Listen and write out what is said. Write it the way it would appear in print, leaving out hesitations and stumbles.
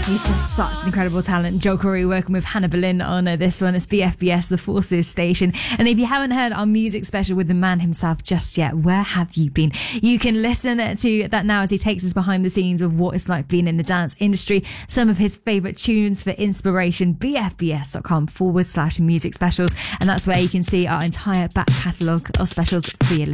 He's just such an incredible talent. Joel Corey working with Hannah Boleyn on this one. It's BFBS, the Forces station. And if you haven't heard our music special with the man himself just yet, where have you been? You can listen to that now as he takes us behind the scenes of what it's like being in the dance industry. Some of his favourite tunes for inspiration, bfbs.com/music specials. And that's where you can see our entire back catalogue of specials for you.